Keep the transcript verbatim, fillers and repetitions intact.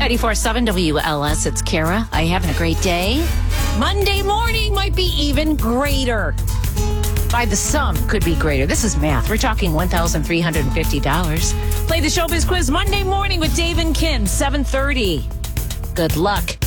ninety-four seven W L S, it's Kara. I having a great day. Monday morning might be even greater. By the sum, could be greater. This is math. We're talking one thousand three hundred fifty dollars. Play the Showbiz Quiz Monday morning with Dave and Kin, seven thirty. Good luck.